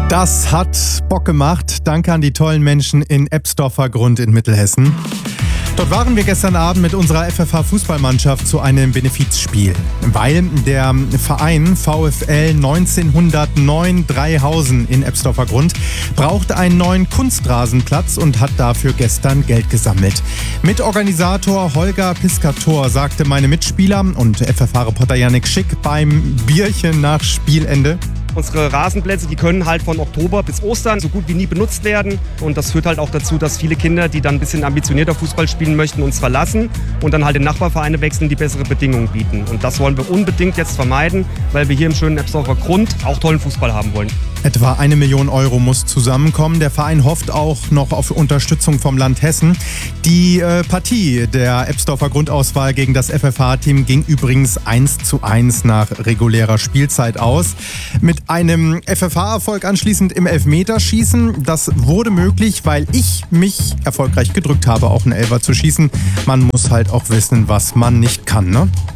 Das hat Bock gemacht. Danke an die tollen Menschen in Ebsdorfer Grund in Mittelhessen. Dort waren wir gestern Abend mit unserer FFH-Fußballmannschaft zu einem Benefizspiel, weil der Verein VfL 1909 Dreihausen in Ebsdorfer Grund brauchte einen neuen Kunstrasenplatz und hat dafür gestern Geld gesammelt. Mitorganisator Holger Piscator sagte meine Mitspieler und FFH-Reporter Yannick Schick beim Bierchen nach Spielende: Unsere Rasenplätze, die können halt von Oktober bis Ostern so gut wie nie benutzt werden. Und das führt halt auch dazu, dass viele Kinder, die dann ein bisschen ambitionierter Fußball spielen möchten, uns verlassen und dann halt in Nachbarvereine wechseln, die bessere Bedingungen bieten. Und das wollen wir unbedingt jetzt vermeiden, weil wir hier im schönen Ebsdorfer Grund auch tollen Fußball haben wollen. Etwa 1 Million Euro muss zusammenkommen. Der Verein hofft auch noch auf Unterstützung vom Land Hessen. Die Partie der Ebsdorfer Grundauswahl gegen das FFH-Team ging übrigens 1:1 nach regulärer Spielzeit aus. Mit einem FFH-Erfolg anschließend im Elfmeterschießen. Das wurde möglich, weil ich mich erfolgreich gedrückt habe, auch einen Elfer zu schießen. Man muss halt auch wissen, was man nicht kann, ne?